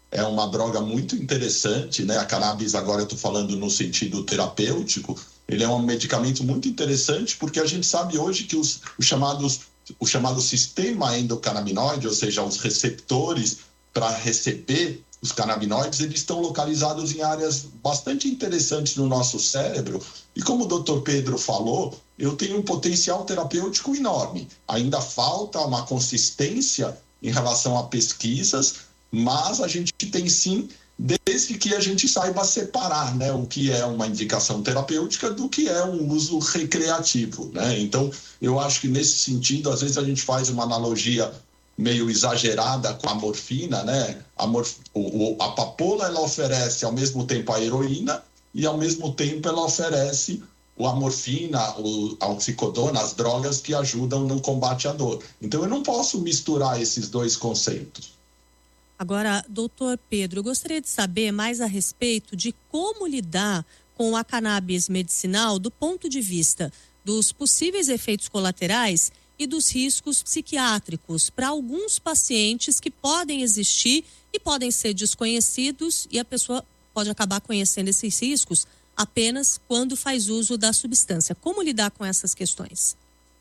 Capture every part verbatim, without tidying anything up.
é uma droga muito interessante, né? A cannabis, agora eu estou falando no sentido terapêutico, ele é um medicamento muito interessante porque a gente sabe hoje que os, os chamados, o chamado sistema endocannabinoide, ou seja, os receptores para receber os canabinoides, eles estão localizados em áreas bastante interessantes no nosso cérebro. E como o doutor Pedro falou, eu tenho um potencial terapêutico enorme. Ainda falta uma consistência em relação a pesquisas, mas a gente tem sim, desde que a gente saiba separar, né, o que é uma indicação terapêutica do que é um uso recreativo, né? Então, eu acho que nesse sentido, às vezes a gente faz uma analogia meio exagerada com a morfina, né? A, morf... o, a papoula, ela oferece ao mesmo tempo a heroína e ao mesmo tempo ela oferece a morfina, o, a oxicodona, as drogas que ajudam no combate à dor. Então, eu não posso misturar esses dois conceitos. Agora, doutor Pedro, eu gostaria de saber mais a respeito de como lidar com a cannabis medicinal do ponto de vista dos possíveis efeitos colaterais e dos riscos psiquiátricos para alguns pacientes que podem existir e podem ser desconhecidos, e a pessoa pode acabar conhecendo esses riscos apenas quando faz uso da substância. Como lidar com essas questões?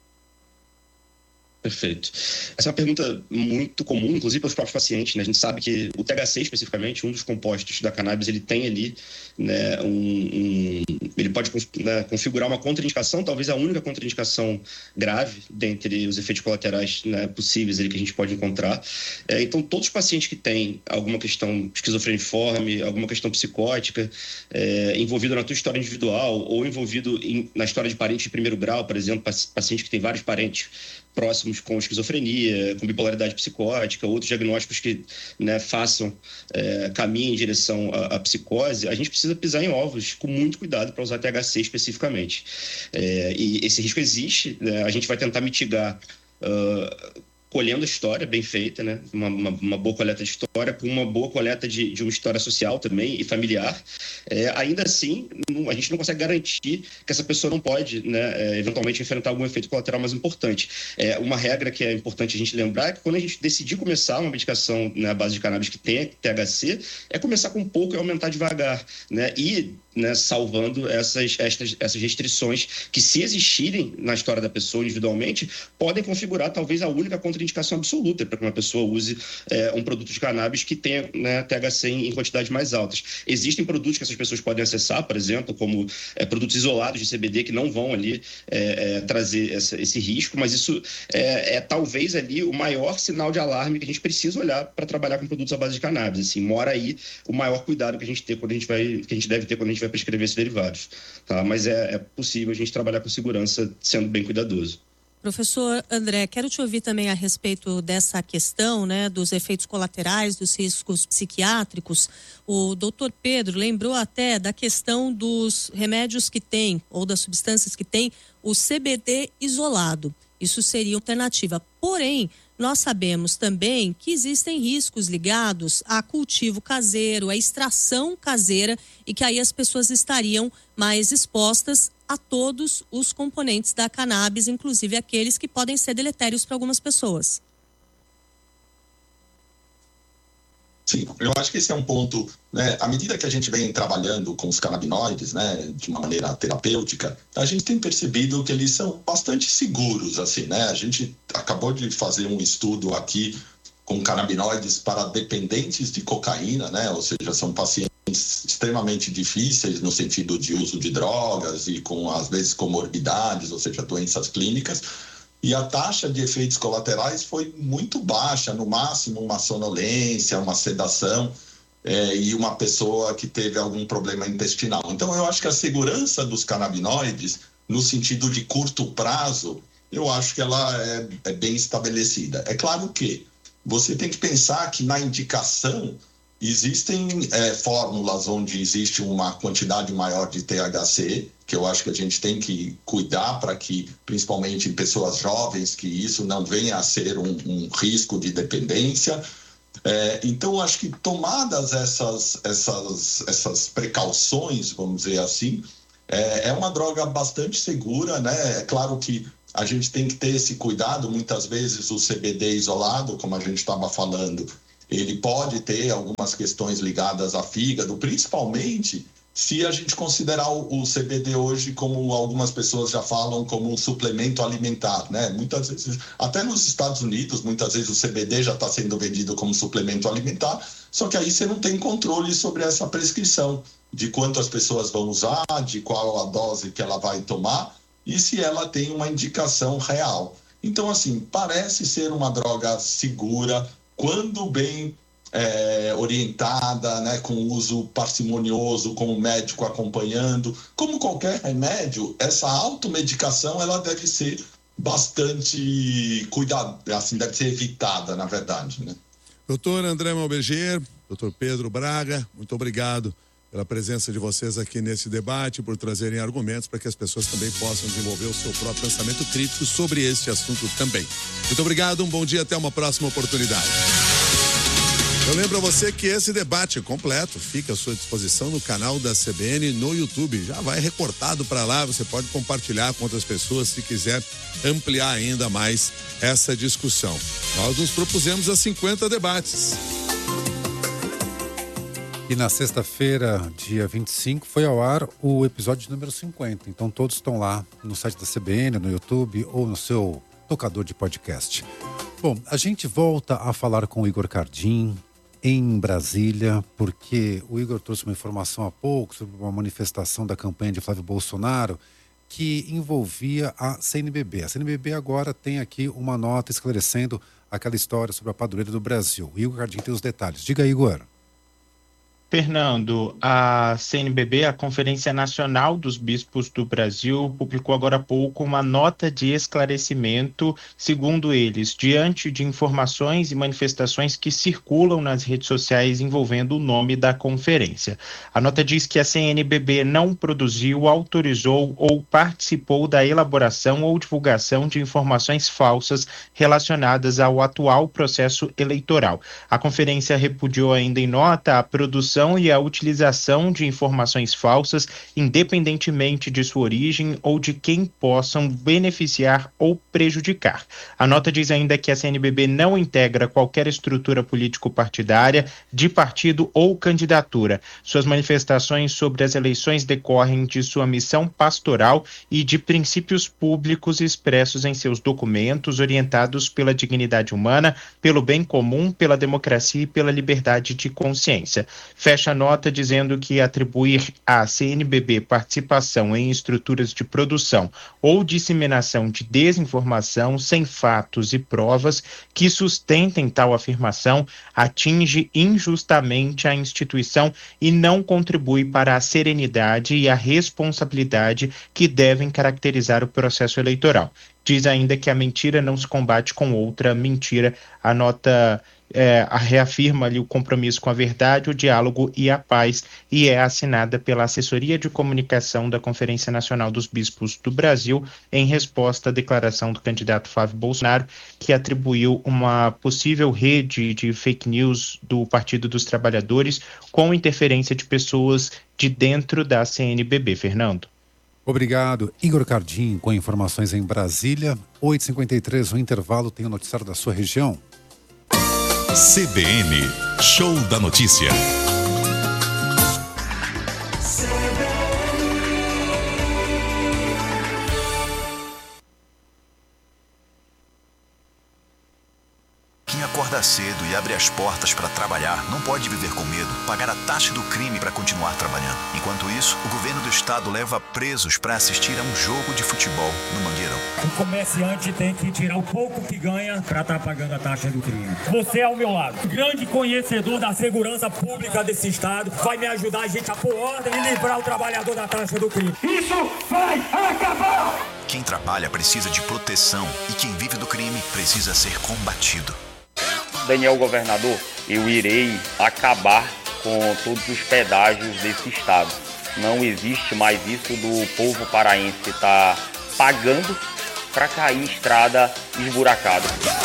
Perfeito. Essa é uma pergunta muito comum, inclusive para os próprios pacientes, né? A gente sabe que o T H C, especificamente, um dos compostos da cannabis, ele tem ali, né, um, um, ele pode, né, configurar uma contraindicação, talvez a única contraindicação grave dentre os efeitos colaterais, né, possíveis ali que a gente pode encontrar. É, então, todos os pacientes que têm alguma questão esquizofreniforme, alguma questão psicótica, é, envolvido na tua história individual ou envolvido em, na história de parente de primeiro grau, por exemplo, paciente que tem vários parentes próximos com esquizofrenia, com bipolaridade psicótica, outros diagnósticos que, né, façam, é, caminho em direção à, à psicose, a gente precisa pisar em ovos com muito cuidado para usar T H C especificamente. É, e esse risco existe, né? A gente vai tentar mitigar uh, colhendo a história bem feita, né? Uma, uma, uma boa coleta de história, com uma boa coleta de, de uma história social também e familiar. É, ainda assim, não, a gente não consegue garantir que essa pessoa não pode, né, é, eventualmente enfrentar algum efeito colateral mais importante. É, uma regra que é importante a gente lembrar é que quando a gente decidir começar uma medicação na base de cannabis que tenha T H C, é começar com pouco e aumentar devagar, né? E, né, salvando essas, essas, essas restrições que, se existirem na história da pessoa individualmente, podem configurar talvez a única contraindicação absoluta para que uma pessoa use é, um produto de cannabis que tenha, né, T H C em, em quantidades mais altas. Existem produtos que essas pessoas podem acessar, por exemplo, como é, produtos isolados de C B D que não vão ali é, é, trazer essa, esse risco, mas isso é, é talvez ali o maior sinal de alarme que a gente precisa olhar para trabalhar com produtos à base de cannabis. Assim, mora aí o maior cuidado que a gente tem quando a gente vai, que a gente deve ter quando a gente vai prescrever esses derivados, tá? Mas é, é possível a gente trabalhar com segurança sendo bem cuidadoso. Professor André, quero te ouvir também a respeito dessa questão, né, dos efeitos colaterais, dos riscos psiquiátricos. O doutor Pedro lembrou até da questão dos remédios que tem, ou das substâncias que tem, o C B D isolado. Isso seria alternativa. Porém, nós sabemos também que existem riscos ligados a cultivo caseiro, a extração caseira, e que aí as pessoas estariam mais expostas a todos os componentes da cannabis, inclusive aqueles que podem ser deletérios para algumas pessoas. Sim, eu acho que esse é um ponto, né? À medida que a gente vem trabalhando com os canabinoides, né, de uma maneira terapêutica, a gente tem percebido que eles são bastante seguros, assim, né? A gente acabou de fazer um estudo aqui com canabinoides para dependentes de cocaína, né? Ou seja, são pacientes extremamente difíceis no sentido de uso de drogas e com, às vezes, comorbidades, ou seja, doenças clínicas. E a taxa de efeitos colaterais foi muito baixa, no máximo uma sonolência, uma sedação é, e uma pessoa que teve algum problema intestinal. Então, eu acho que a segurança dos canabinoides, no sentido de curto prazo, eu acho que ela é, é bem estabelecida. É claro que você tem que pensar que na indicação existem é, fórmulas onde existe uma quantidade maior de T H C, que eu acho que a gente tem que cuidar para que, principalmente em pessoas jovens, que isso não venha a ser um, um risco de dependência. É, então, acho que tomadas essas, essas, essas precauções, vamos dizer assim, é, é uma droga bastante segura, né? É claro que a gente tem que ter esse cuidado. Muitas vezes o C B D isolado, como a gente estava falando, ele pode ter algumas questões ligadas a fígado, principalmente se a gente considerar o, o C B D hoje, como algumas pessoas já falam, como um suplemento alimentar, né? Muitas vezes, até nos Estados Unidos, muitas vezes o C B D já está sendo vendido como suplemento alimentar, só que aí você não tem controle sobre essa prescrição, de quanto as pessoas vão usar, de qual a dose que ela vai tomar e se ela tem uma indicação real. Então, assim, parece ser uma droga segura, quando bem é, orientada, né, com uso parcimonioso, com o médico acompanhando. Como qualquer remédio, essa automedicação ela deve ser bastante cuidada, assim, deve ser evitada, na verdade, né? Doutor André Malberger, doutor Pedro Braga, muito obrigado pela presença de vocês aqui nesse debate, por trazerem argumentos para que as pessoas também possam desenvolver o seu próprio pensamento crítico sobre esse assunto também. Muito obrigado, um bom dia, até uma próxima oportunidade. Eu lembro a você que esse debate completo fica à sua disposição no canal da C B N no YouTube. Já vai recortado para lá, você pode compartilhar com outras pessoas se quiser ampliar ainda mais essa discussão. Nós nos propusemos a cinquenta debates. E na sexta-feira, dia vinte e cinco, foi ao ar o episódio número cinquenta. Então todos estão lá no site da C B N, no YouTube ou no seu tocador de podcast. Bom, a gente volta a falar com o Igor Cardim em Brasília, porque o Igor trouxe uma informação há pouco sobre uma manifestação da campanha de Flávio Bolsonaro que envolvia a C N B B. A C N B B agora tem aqui uma nota esclarecendo aquela história sobre a padroeira do Brasil. O Igor Cardim tem os detalhes. Diga, Igor. Fernando, a C N B B, a Conferência Nacional dos Bispos do Brasil, publicou agora há pouco uma nota de esclarecimento, segundo eles, diante de informações e manifestações que circulam nas redes sociais envolvendo o nome da conferência. A nota diz que a C N B B não produziu, autorizou ou participou da elaboração ou divulgação de informações falsas relacionadas ao atual processo eleitoral. A conferência repudiou ainda em nota a produção e a utilização de informações falsas, independentemente de sua origem ou de quem possam beneficiar ou prejudicar. A nota diz ainda que a C N B B não integra qualquer estrutura político-partidária, de partido ou candidatura. Suas manifestações sobre as eleições decorrem de sua missão pastoral e de princípios públicos expressos em seus documentos, orientados pela dignidade humana, pelo bem comum, pela democracia e pela liberdade de consciência. Fecha a nota dizendo que atribuir à C N B B participação em estruturas de produção ou disseminação de desinformação sem fatos e provas que sustentem tal afirmação atinge injustamente a instituição e não contribui para a serenidade e a responsabilidade que devem caracterizar o processo eleitoral. Diz ainda que a mentira não se combate com outra mentira. A nota é, reafirma ali o compromisso com a verdade, o diálogo e a paz, e é assinada pela Assessoria de Comunicação da Conferência Nacional dos Bispos do Brasil, em resposta à declaração do candidato Flávio Bolsonaro, que atribuiu uma possível rede de fake news do Partido dos Trabalhadores com interferência de pessoas de dentro da C N B B. Fernando. Obrigado. Igor Cardim, com informações em Brasília. oito e cinquenta e três, o intervalo, tem o noticiário da sua região. C B N, Show da Notícia. Quem acorda cedo e abre as portas para trabalhar não pode viver com medo, pagar a taxa do crime para continuar trabalhando. Enquanto isso, o governo do estado leva presos para assistir a um jogo de futebol no Mangueirão. O comerciante tem que tirar o pouco que ganha para estar tá pagando a taxa do crime. Você é ao meu lado, grande conhecedor da segurança pública desse estado, vai me ajudar a gente a pôr ordem e livrar o trabalhador da taxa do crime. Isso vai acabar! Quem trabalha precisa de proteção e quem vive do crime precisa ser combatido. Daniel Governador, eu irei acabar com todos os pedágios desse estado. Não existe mais isso do povo paraense estar pagando para cair em estrada esburacada.